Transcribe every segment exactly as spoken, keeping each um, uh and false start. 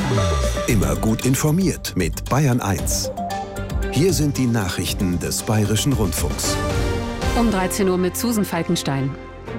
Immer gut informiert mit Bayern eins. Hier sind die Nachrichten des Bayerischen Rundfunks. Um dreizehn Uhr mit Susan Falkenstein.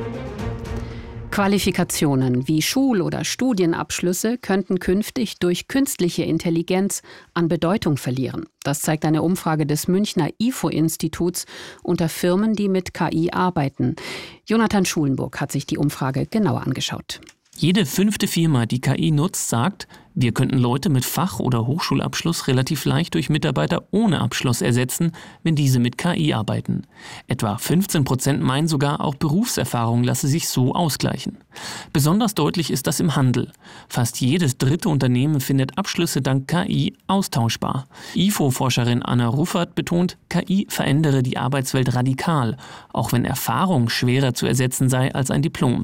Qualifikationen wie Schul- oder Studienabschlüsse könnten künftig durch künstliche Intelligenz an Bedeutung verlieren. Das zeigt eine Umfrage des Münchner I F O-Instituts unter Firmen, die mit K I arbeiten. Jonathan Schulenburg hat sich die Umfrage genauer angeschaut. Jede fünfte Firma, die K I nutzt, sagt, wir könnten Leute mit Fach- oder Hochschulabschluss relativ leicht durch Mitarbeiter ohne Abschluss ersetzen, wenn diese mit K I arbeiten. Etwa fünfzehn Prozent meinen sogar, auch Berufserfahrung lasse sich so ausgleichen. Besonders deutlich ist das im Handel. Fast jedes dritte Unternehmen findet Abschlüsse dank K I austauschbar. I F O-Forscherin Anna Ruffert betont, K I verändere die Arbeitswelt radikal, auch wenn Erfahrung schwerer zu ersetzen sei als ein Diplom.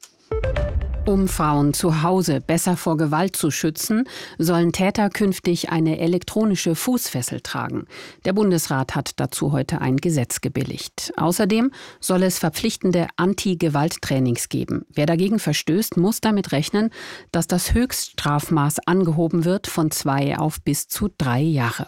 Um Frauen zu Hause besser vor Gewalt zu schützen, sollen Täter künftig eine elektronische Fußfessel tragen. Der Bundesrat hat dazu heute ein Gesetz gebilligt. Außerdem soll es verpflichtende Anti-Gewalt-Trainings geben. Wer dagegen verstößt, muss damit rechnen, dass das Höchststrafmaß angehoben wird von zwei auf bis zu drei Jahre.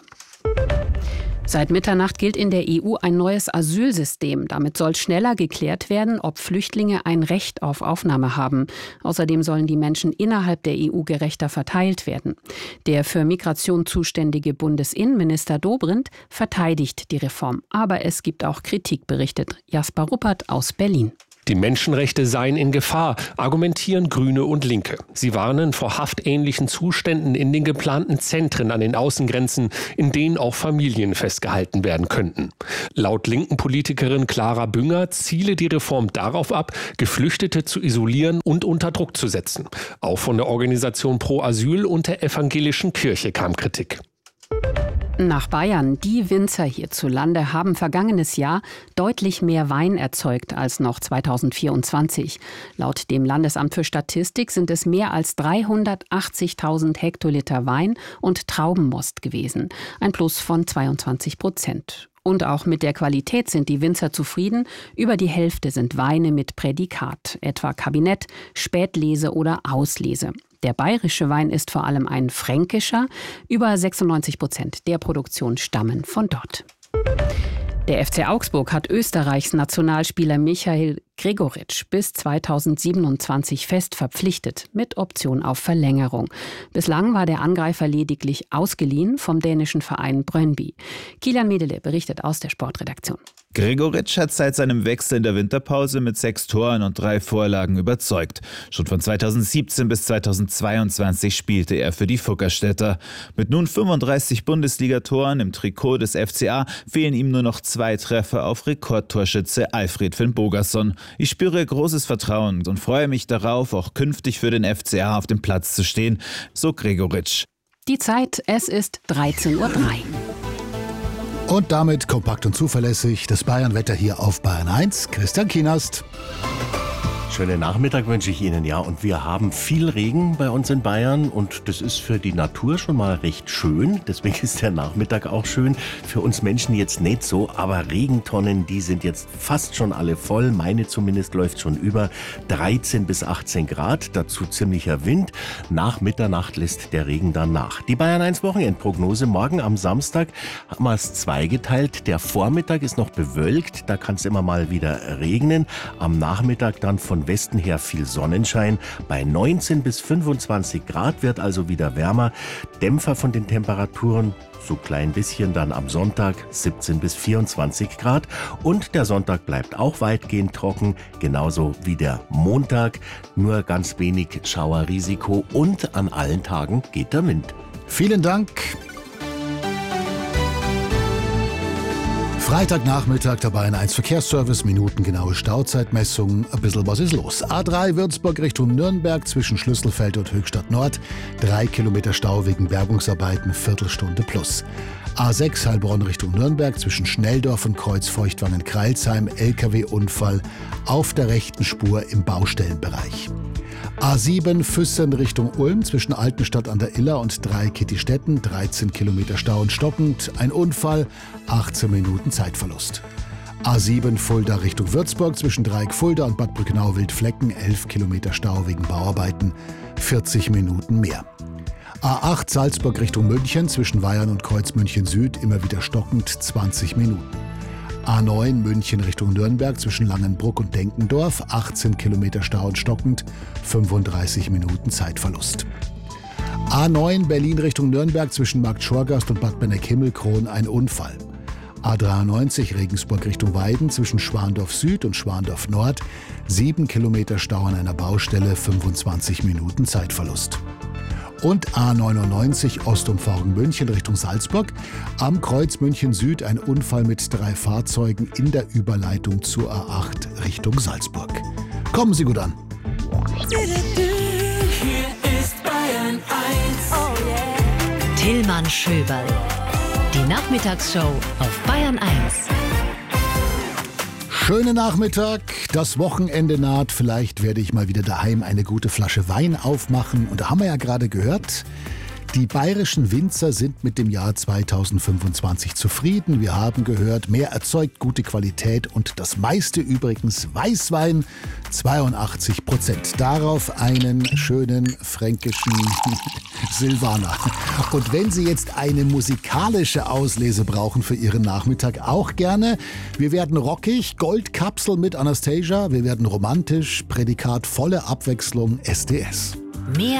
Seit Mitternacht gilt in der E U ein neues Asylsystem. Damit soll schneller geklärt werden, ob Flüchtlinge ein Recht auf Aufnahme haben. Außerdem sollen die Menschen innerhalb der E U gerechter verteilt werden. Der für Migration zuständige Bundesinnenminister Dobrindt verteidigt die Reform. Aber es gibt auch Kritik, berichtet Jasper Ruppert aus Berlin. Die Menschenrechte seien in Gefahr, argumentieren Grüne und Linke. Sie warnen vor haftähnlichen Zuständen in den geplanten Zentren an den Außengrenzen, in denen auch Familien festgehalten werden könnten. Laut linken Politikerin Clara Bünger ziele die Reform darauf ab, Geflüchtete zu isolieren und unter Druck zu setzen. Auch von der Organisation Pro Asyl und der evangelischen Kirche kam Kritik. Nach Bayern. Die Winzer hierzulande haben vergangenes Jahr deutlich mehr Wein erzeugt als noch zweitausendvierundzwanzig. Laut dem Landesamt für Statistik sind es mehr als dreihundertachtzigtausend Hektoliter Wein und Traubenmost gewesen. Ein Plus von zweiundzwanzig Prozent. Und auch mit der Qualität sind die Winzer zufrieden. Über die Hälfte sind Weine mit Prädikat, etwa Kabinett, Spätlese oder Auslese. Der bayerische Wein ist vor allem ein fränkischer. Über sechsundneunzig Prozent der Produktion stammen von dort. Der F C Augsburg hat Österreichs Nationalspieler Michael Gregoritsch bis zweitausendsiebenundzwanzig fest verpflichtet, mit Option auf Verlängerung. Bislang war der Angreifer lediglich ausgeliehen vom dänischen Verein Brøndby. Kilian Medele berichtet aus der Sportredaktion. Gregoritsch hat seit seinem Wechsel in der Winterpause mit sechs Toren und drei Vorlagen überzeugt. Schon von zweitausendsiebzehn bis zweitausendzweiundzwanzig spielte er für die Fuggerstädter. Mit nun fünfunddreißig Bundesligatoren im Trikot des F C A fehlen ihm nur noch zwei Treffer auf Rekordtorschütze Alfred Finn-Bogason. Ich spüre großes Vertrauen und freue mich darauf, auch künftig für den F C A auf dem Platz zu stehen, so Gregoritsch. Die Zeit, es ist dreizehn Uhr drei. Und damit kompakt und zuverlässig das Bayern-Wetter hier auf Bayern eins. Christian Kienast. Schönen Nachmittag wünsche ich Ihnen, ja. Und wir haben viel Regen bei uns in Bayern und das ist für die Natur schon mal recht schön. Deswegen ist der Nachmittag auch schön. Für uns Menschen jetzt nicht so, aber Regentonnen, die sind jetzt fast schon alle voll. Meine zumindest läuft schon über dreizehn bis achtzehn Grad. Dazu ziemlicher Wind. Nach Mitternacht lässt der Regen dann nach. Die Bayern eins Wochenendprognose. Morgen am Samstag haben wir es zweigeteilt. Der Vormittag ist noch bewölkt. Da kann es immer mal wieder regnen. Am Nachmittag dann von Westen her viel Sonnenschein. Bei neunzehn bis fünfundzwanzig Grad wird also wieder wärmer. Dämpfer von den Temperaturen so klein bisschen dann am Sonntag siebzehn bis vierundzwanzig Grad. Und der Sonntag bleibt auch weitgehend trocken, genauso wie der Montag. Nur ganz wenig Schauerrisiko und an allen Tagen geht der Wind. Vielen Dank. Freitagnachmittag der Bayern eins Verkehrsservice, minutengenaue Stauzeitmessung, ein bisschen was ist los. A drei Würzburg Richtung Nürnberg zwischen Schlüsselfeld und Höchstadt Nord, drei Kilometer Stau wegen Bergungsarbeiten, Viertelstunde plus. A sechs Heilbronn Richtung Nürnberg zwischen Schnelldorf und Kreuzfeuchtwangen-Kreilsheim, L K W-Unfall auf der rechten Spur im Baustellenbereich. A sieben Füssen Richtung Ulm zwischen Altenstadt an der Iller und Dreikittistetten, dreizehn Kilometer Stau und stockend, ein Unfall, achtzehn Minuten Zeitverlust. A sieben Fulda Richtung Würzburg zwischen Dreieck Fulda und Bad Brücknau-Wildflecken, elf Kilometer Stau wegen Bauarbeiten, vierzig Minuten mehr. A acht Salzburg Richtung München zwischen Weyern und Kreuz München Süd immer wieder stockend zwanzig Minuten. A neun München Richtung Nürnberg zwischen Langenbruck und Denkendorf, achtzehn Kilometer Stau und stockend, fünfunddreißig Minuten Zeitverlust. A neun Berlin Richtung Nürnberg zwischen Markt Schorgast und Bad Benneck-Himmelkron ein Unfall. A dreiundneunzig Regensburg Richtung Weiden zwischen Schwandorf Süd und Schwandorf Nord, sieben Kilometer Stau an einer Baustelle, fünfundzwanzig Minuten Zeitverlust. Und A neunundneunzig Ostumfahrung München Richtung Salzburg. Am Kreuz München Süd ein Unfall mit drei Fahrzeugen in der Überleitung zur A acht Richtung Salzburg. Kommen Sie gut an. Hier ist Bayern eins. Oh yeah. Tillmann Schöberl. Die Nachmittagsshow auf Bayern eins. Schönen Nachmittag, das Wochenende naht. Vielleicht werde ich mal wieder daheim eine gute Flasche Wein aufmachen. Und da haben wir ja gerade gehört, die bayerischen Winzer sind mit dem Jahr zweitausendfünfundzwanzig zufrieden. Wir haben gehört, mehr erzeugt gute Qualität und das meiste übrigens Weißwein, zweiundachtzig Prozent. Darauf einen schönen fränkischen Silvaner. Und wenn Sie jetzt eine musikalische Auslese brauchen für Ihren Nachmittag, auch gerne. Wir werden rockig, Goldkapsel mit Anastasia. Wir werden romantisch, Prädikat volle Abwechslung, S D S. Mehr